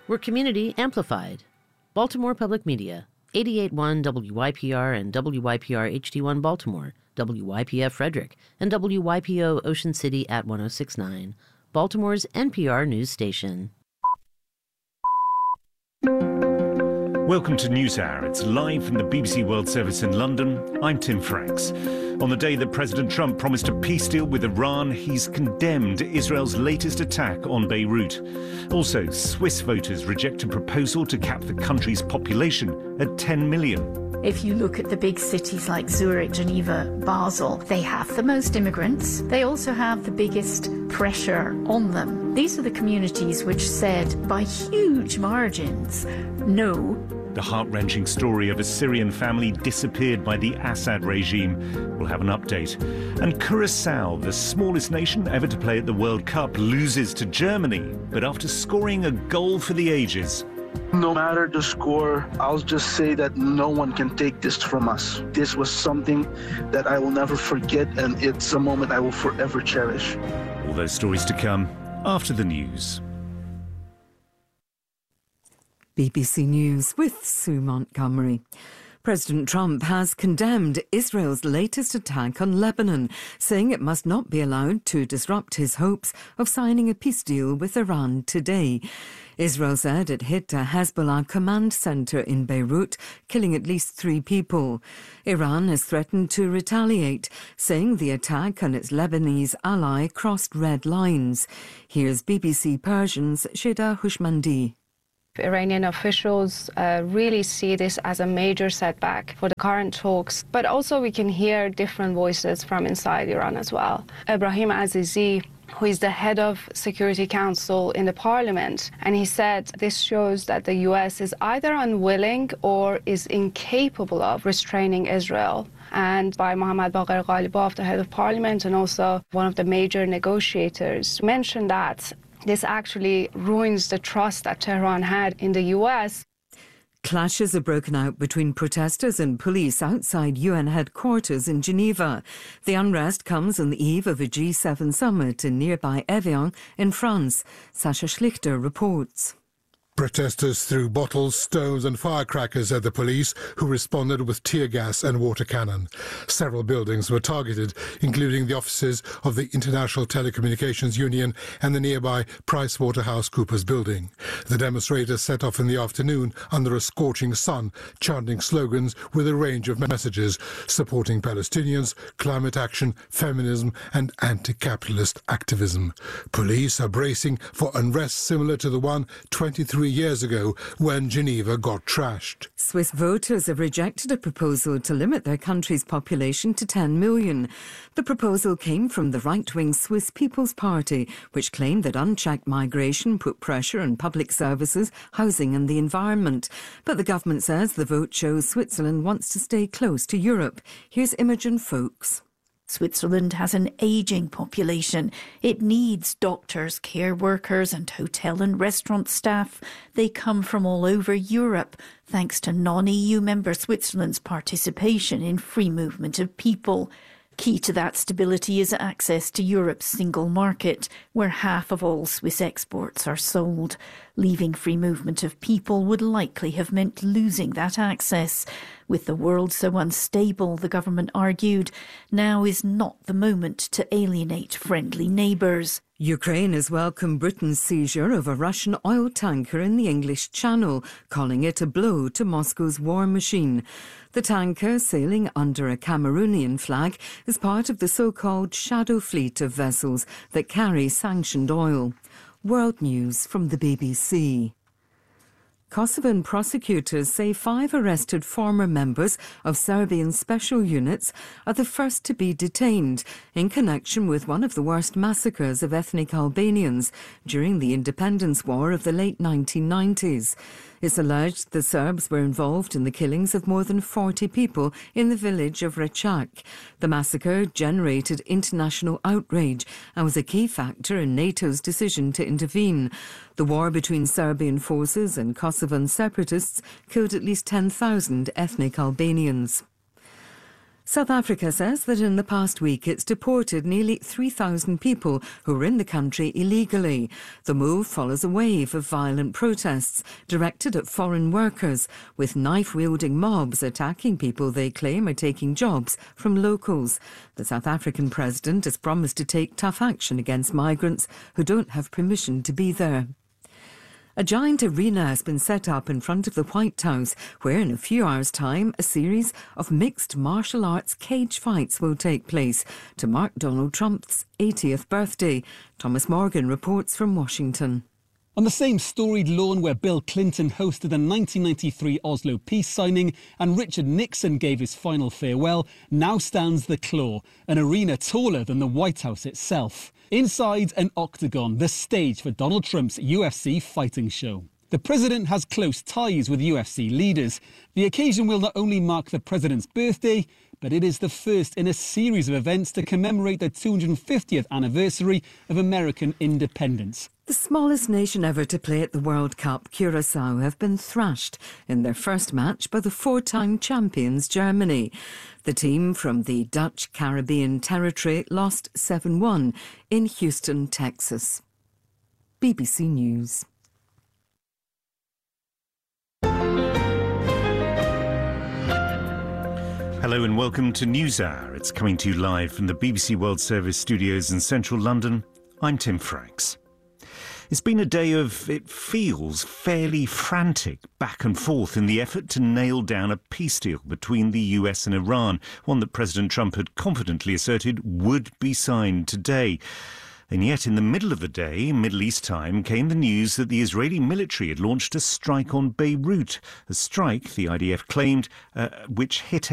We're community amplified. Baltimore Public Media, 88.1 WYPR and WYPR HD1 Baltimore, WYPF Frederick, and WYPO Ocean City at 106.9, Baltimore's NPR news station. Welcome to NewsHour. It's live from the BBC World Service in London. I'm Tim Franks. On the day that President Trump promised a peace deal with Iran, he's condemned Israel's latest attack on Beirut. Also, Swiss voters reject a proposal to cap the country's population at 10 million. If you look at the big cities like Zurich, Geneva, Basel, they have the most immigrants. They also have the biggest pressure on them. These are the communities which said, by huge margins, no. The heart-wrenching story of a Syrian family disappeared by the Assad regime. We'll have an update. And Curaçao, the smallest nation ever to play at the World Cup, loses to Germany, but after scoring a goal for the ages. No matter the score, I'll just say that no one can take this from us. This was something that I will never forget, and it's a moment I will forever cherish. All those stories to come after the news. BBC News with Sue Montgomery. President Trump has condemned Israel's latest attack on Lebanon, saying it must not be allowed to disrupt his hopes of signing a peace deal with Iran today. Israel said it hit a Hezbollah command centre in Beirut, killing at least 3 people. Iran has threatened to retaliate, saying the attack on its Lebanese ally crossed red lines. Here's BBC Persian's Shida Houshmandi. Iranian officials really see this as a major setback for the current talks, but also we can hear different voices from inside Iran as well. Ebrahim Azizi, who is the head of Security Council in the parliament, and he said this shows that the US is either unwilling or is incapable of restraining Israel. And by Mohammad Baqir Ghalibaf, the head of parliament and also one of the major negotiators, mentioned that this actually ruins the trust that Tehran had in the US. Clashes have broken out between protesters and police outside UN headquarters in Geneva. The unrest comes on the eve of a G7 summit in nearby Evian in France. Sasha Schlichter reports. Protesters threw bottles, stones and firecrackers at the police, who responded with tear gas and water cannon. Several buildings were targeted, including the offices of the International Telecommunications Union and the nearby PricewaterhouseCoopers building. The demonstrators set off in the afternoon under a scorching sun, chanting slogans with a range of messages supporting Palestinians, climate action, feminism and anti-capitalist activism. Police are bracing for unrest similar to the one 23 years ago when Geneva got trashed. Swiss voters have rejected a proposal to limit their country's population to 10 million. The proposal came from the right-wing Swiss People's Party, which claimed that unchecked migration put pressure on public services, housing and the environment. But the government says the vote shows Switzerland wants to stay close to Europe. Here's Imogen Folks. Switzerland has an ageing population. It needs doctors, care workers and hotel and restaurant staff. They come from all over Europe, thanks to non-EU member Switzerland's participation in free movement of people. Key to that stability is access to Europe's single market, where half of all Swiss exports are sold. Leaving free movement of people would likely have meant losing that access. With the world so unstable, the government argued, now is not the moment to alienate friendly neighbours. Ukraine has welcomed Britain's seizure of a Russian oil tanker in the English Channel, calling it a blow to Moscow's war machine. The tanker, sailing under a Cameroonian flag, is part of the so-called shadow fleet of vessels that carry sanctioned oil. World News from the BBC. Kosovan prosecutors say 5 arrested former members of Serbian special units are the first to be detained in connection with one of the worst massacres of ethnic Albanians during the independence war of the late 1990s. It's alleged the Serbs were involved in the killings of more than 40 people in the village of Rečak. The massacre generated international outrage and was a key factor in NATO's decision to intervene. The war between Serbian forces and Kosovan separatists killed at least 10,000 ethnic Albanians. South Africa says that in the past week it's deported nearly 3,000 people who were in the country illegally. The move follows a wave of violent protests directed at foreign workers, with knife-wielding mobs attacking people they claim are taking jobs from locals. The South African president has promised to take tough action against migrants who don't have permission to be there. A giant arena has been set up in front of the White House, where in a few hours' time a series of mixed martial arts cage fights will take place to mark Donald Trump's 80th birthday. Thomas Morgan reports from Washington. On the same storied lawn where Bill Clinton hosted the 1993 Oslo peace signing and Richard Nixon gave his final farewell, now stands the Claw, an arena taller than the White House itself. Inside an octagon, the stage for Donald Trump's UFC fighting show. The president has close ties with UFC leaders. The occasion will not only mark the president's birthday, but it is the first in a series of events to commemorate the 250th anniversary of American independence. The smallest nation ever to play at the World Cup, Curaçao, have been thrashed in their first match by the four-time champions Germany. The team from the Dutch Caribbean territory lost 7-1 in Houston, Texas. BBC News. Hello and welcome to NewsHour. It's coming to you live from the BBC World Service studios in central London. I'm Tim Franks. It's been a day of, it feels, fairly frantic back and forth in the effort to nail down a peace deal between the US and Iran, one that President Trump had confidently asserted would be signed today. And yet, in the middle of the day, Middle East time, came the news that the Israeli military had launched a strike on Beirut, a strike, the IDF claimed, which hit